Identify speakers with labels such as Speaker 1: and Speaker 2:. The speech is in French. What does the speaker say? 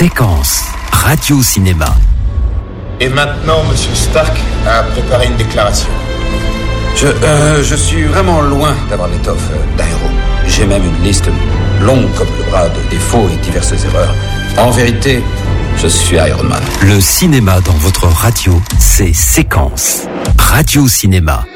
Speaker 1: Séquence Radio-Cinéma.
Speaker 2: Et maintenant, Monsieur Stark a préparé une déclaration.
Speaker 3: Je suis vraiment loin d'avoir l'étoffe d'un héros. J'ai même une liste longue comme le bras de défauts et diverses erreurs. En vérité, je suis Iron Man.
Speaker 1: Le cinéma dans votre radio, c'est Séquence Radio-Cinéma.